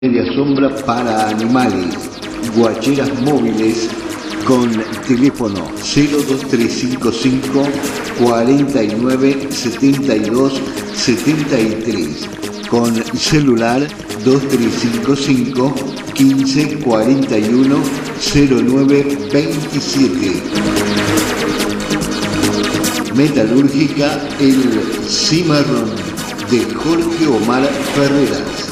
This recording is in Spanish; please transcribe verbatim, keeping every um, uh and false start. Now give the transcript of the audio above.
Media sombra para animales, guacheras móviles con teléfono cero dos tres cinco cinco cuarenta y nueve setenta y dos setenta y tres, con celular dos tres cinco cinco quince cuarenta y uno cero nueve veintisiete. Metalúrgica El Cimarrón de Jorge Omar Ferreras.